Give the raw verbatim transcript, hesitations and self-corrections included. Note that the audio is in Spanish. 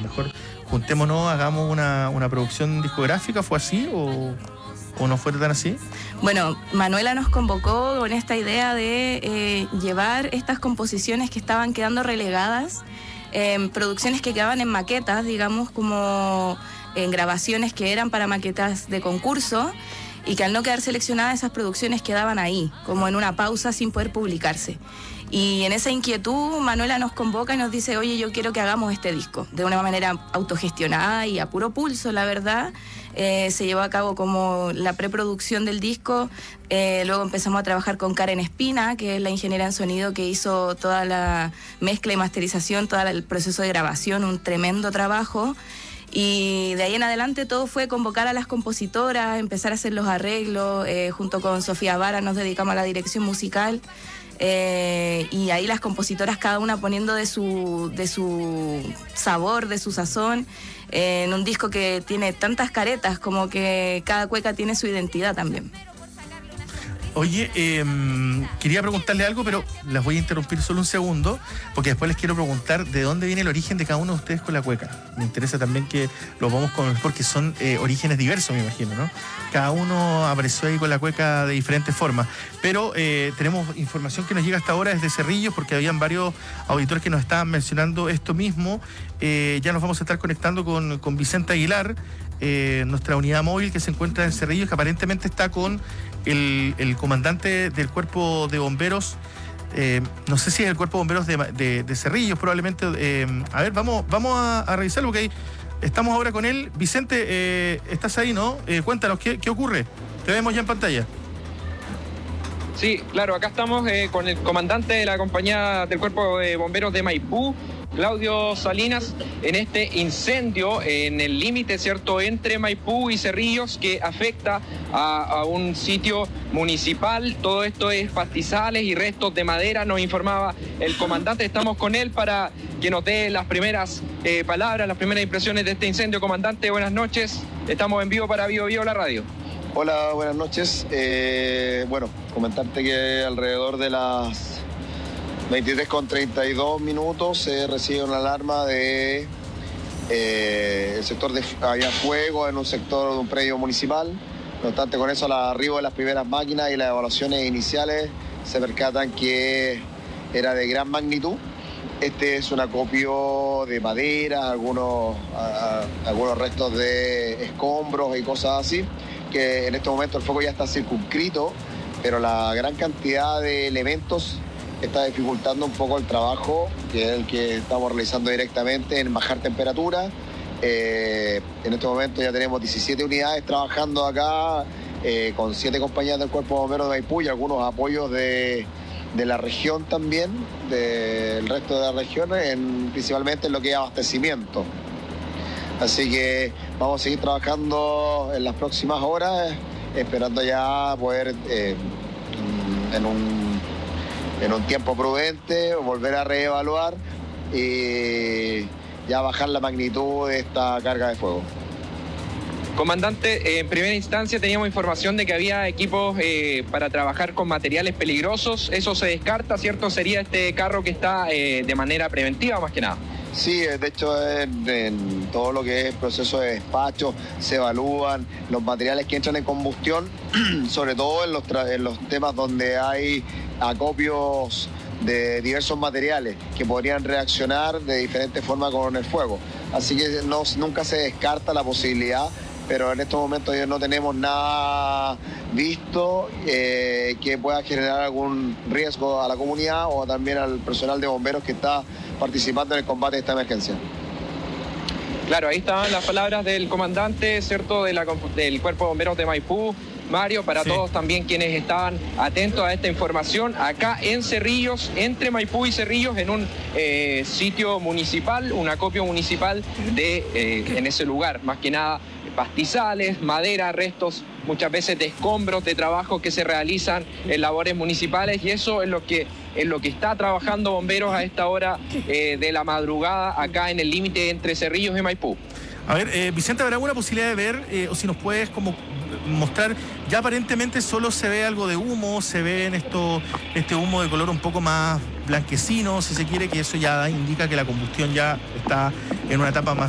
mejor juntémonos, hagamos una, una producción discográfica. ¿Fue así o, o no fue tan así? Bueno, Manuela nos convocó con esta idea de eh, llevar estas composiciones que estaban quedando relegadas, eh, producciones que quedaban en maquetas, digamos, como en grabaciones que eran para maquetas de concurso, y que al no quedar seleccionadas esas producciones quedaban ahí, como en una pausa sin poder publicarse. Y en esa inquietud Manuela nos convoca y nos dice, oye, yo quiero que hagamos este disco, de una manera autogestionada y a puro pulso, la verdad. Eh, se llevó a cabo como la preproducción del disco, eh, luego empezamos a trabajar con Karen Espina, que es la ingeniera en sonido que hizo toda la mezcla y masterización, todo el proceso de grabación, un tremendo trabajo. Y de ahí en adelante todo fue convocar a las compositoras, empezar a hacer los arreglos, eh, junto con Sofía Vara nos dedicamos a la dirección musical, eh, y ahí las compositoras cada una poniendo de su, de su sabor, de su sazón, eh, en un disco que tiene tantas caretas como que cada cueca tiene su identidad también. Oye, eh, quería preguntarle algo, pero las voy a interrumpir solo un segundo, porque después les quiero preguntar de dónde viene el origen de cada uno de ustedes con la cueca. Me interesa también que lo vamos con, porque son eh, orígenes diversos, me imagino, ¿no? Cada uno apareció ahí con la cueca de diferentes formas. Pero eh, tenemos información que nos llega hasta ahora desde Cerrillos, porque habían varios auditores que nos estaban mencionando esto mismo. Eh, ya nos vamos a estar conectando con, con Vicente Aguilar, eh, nuestra unidad móvil que se encuentra en Cerrillos, que aparentemente está con El, el comandante del cuerpo de bomberos, eh, no sé si es el cuerpo de bomberos de, de, de Cerrillos, probablemente. Eh, a ver, vamos, vamos a, a revisarlo, porque ahí estamos ahora con él. Vicente, eh, estás ahí, ¿no? Eh, cuéntanos, ¿qué, ¿qué ocurre? Te vemos ya en pantalla. Sí, claro, acá estamos eh, con el comandante de la compañía del cuerpo de bomberos de Maipú, Claudio Salinas, en este incendio en el límite, ¿cierto?, entre Maipú y Cerrillos, que afecta a, a un sitio municipal. Todo esto es pastizales y restos de madera, nos informaba el comandante. Estamos con él para que nos dé las primeras eh, palabras, las primeras impresiones de este incendio. Comandante, buenas noches. Estamos en vivo para Bio Bio, la radio. Hola, buenas noches. Eh, bueno, comentarte que alrededor de las veintitrés con treinta y dos minutos se recibe una alarma de eh, el sector de había fuego en un sector de un predio municipal. No obstante, con eso, al arribo de las primeras máquinas y las evaluaciones iniciales se percatan que era de gran magnitud. Este es un acopio de madera, algunos, a, algunos restos de escombros y cosas así, que en este momento el fuego ya está circunscrito, pero la gran cantidad de elementos está dificultando un poco el trabajo, que es el que estamos realizando directamente en bajar temperatura. Eh, en este momento ya tenemos diecisiete unidades trabajando acá, eh, con siete compañías del Cuerpo de Bomberos de Maipú y algunos apoyos de, de la región también, del resto de las regiones, en, principalmente en lo que es abastecimiento. Así que vamos a seguir trabajando en las próximas horas, esperando ya poder eh, en un en un tiempo prudente, volver a reevaluar y ya bajar la magnitud de esta carga de fuego. Comandante, en primera instancia teníamos información de que había equipos eh, para trabajar con materiales peligrosos. Eso se descarta, ¿cierto? Sería este carro que está eh, de manera preventiva, más que nada. Sí, de hecho en, en todo lo que es proceso de despacho se evalúan los materiales que entran en combustión, sobre todo en los, en los temas donde hay acopios de diversos materiales que podrían reaccionar de diferentes formas con el fuego. Así que no, nunca se descarta la posibilidad, pero en estos momentos ya no tenemos nada visto eh, que pueda generar algún riesgo a la comunidad o también al personal de bomberos que está participando en el combate de esta emergencia. Claro, ahí estaban las palabras del comandante, ¿cierto?, de la, del Cuerpo de Bomberos de Maipú. Mario, para sí. Todos también quienes estaban atentos a esta información, acá en Cerrillos, entre Maipú y Cerrillos, en un eh, sitio municipal, un acopio municipal de eh, en ese lugar, más que nada pastizales, madera, restos muchas veces de escombros de trabajo que se realizan en labores municipales, y eso es lo que, es lo que está trabajando bomberos a esta hora eh, de la madrugada acá en el límite entre Cerrillos y Maipú. A ver, eh, Vicente, ¿habrá alguna posibilidad de ver, eh, o si nos puedes como mostrar, ya aparentemente solo se ve algo de humo, se ve en esto, este humo de color un poco más blanquecino, si se quiere, que eso ya indica que la combustión ya está en una etapa más